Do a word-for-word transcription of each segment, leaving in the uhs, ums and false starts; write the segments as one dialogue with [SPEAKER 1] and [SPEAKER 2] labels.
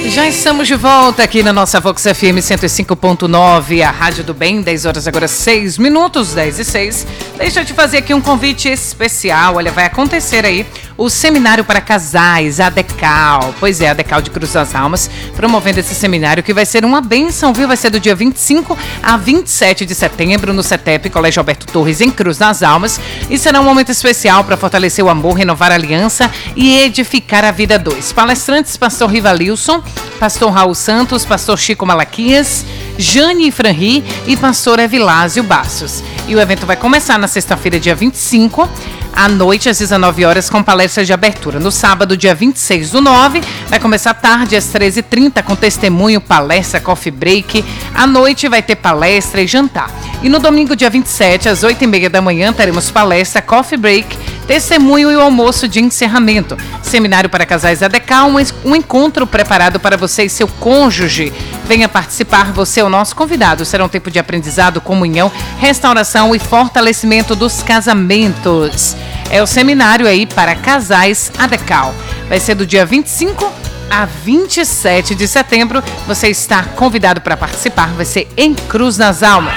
[SPEAKER 1] Já estamos de volta aqui na nossa Vox F M cento e cinco ponto nove, a Rádio do Bem, dez horas agora seis minutos, dez e seis. Deixa eu te fazer aqui um convite especial. Olha, vai acontecer aí o Seminário para Casais, a Decal. Pois é, a Decal de Cruz das Almas, promovendo esse seminário que vai ser uma bênção, viu? Vai ser do dia vinte e cinco a vinte e sete de setembro no CETEP, Colégio Alberto Torres, em Cruz das Almas. E será um momento especial para fortalecer o amor, renovar a aliança e edificar a vida a dois. Palestrantes, pastor Rivalilson, pastor Raul Santos, pastor Chico Malaquias, Jane Franri e pastor Evilásio Bastos. E o evento vai começar na sexta-feira, dia vinte e cinco, à noite, às dezenove horas, com palestra de abertura. No sábado, dia vinte e seis do nove, vai começar tarde, às treze e trinta, com testemunho, palestra, coffee break. À noite vai ter palestra e jantar. E no domingo, dia vinte e sete, às oito e meia da manhã, teremos palestra, coffee break, testemunho e o almoço de encerramento. Seminário para Casais A D K, um, um encontro preparado para você e seu cônjuge. Venha participar, você é o nosso convidado. Será um tempo de aprendizado, comunhão, restauração e fortalecimento dos casamentos. É o seminário aí para Casais A D K. Vai ser do dia vinte e cinco a vinte e sete de setembro. Você está convidado para participar. Vai ser em Cruz das Almas.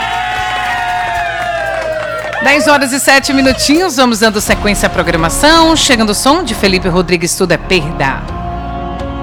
[SPEAKER 1] dez horas e sete minutinhos, vamos dando sequência à programação. Chegando o som de Felipe Rodrigues, Tudo é Perda.